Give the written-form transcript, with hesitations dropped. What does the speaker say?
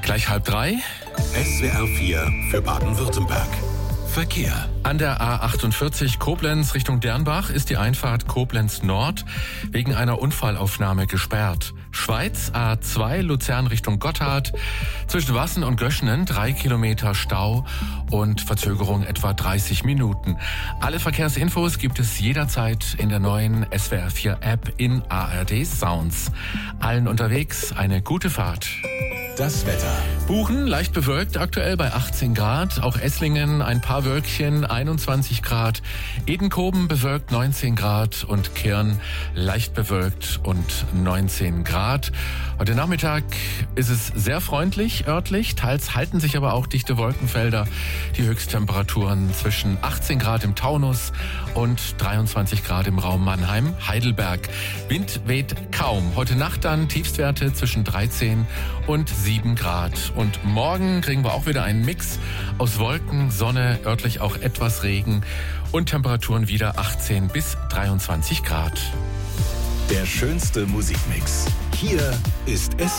Gleich 2:30. SWR 4 für Baden-Württemberg. Verkehr. An der A48 Koblenz Richtung Dernbach ist die Einfahrt Koblenz Nord wegen einer Unfallaufnahme gesperrt. Schweiz A2 Luzern Richtung Gotthard. Zwischen Wassen und Göschenen 3 Kilometer Stau und Verzögerung etwa 30 Minuten. Alle Verkehrsinfos gibt es jederzeit in der neuen SWR 4 App in ARD Sounds. Allen unterwegs eine gute Fahrt. Das Wetter. Buchen leicht bewölkt, aktuell bei 18 Grad. Auch Esslingen ein paar Wölkchen, 21 Grad. Edenkoben bewölkt 19 Grad und Kirn leicht bewölkt und 19 Grad. Heute Nachmittag ist es sehr freundlich örtlich. Teils halten sich aber auch dichte Wolkenfelder. Die Höchsttemperaturen zwischen 18 Grad im Taunus und 23 Grad im Raum Mannheim-Heidelberg. Wind weht kaum. Heute Nacht dann Tiefstwerte zwischen 13 und 7 Grad. Und morgen kriegen wir auch wieder einen Mix aus Wolken, Sonne, örtlich auch etwas Regen und Temperaturen wieder 18 bis 23 Grad. Der schönste Musikmix. Hier ist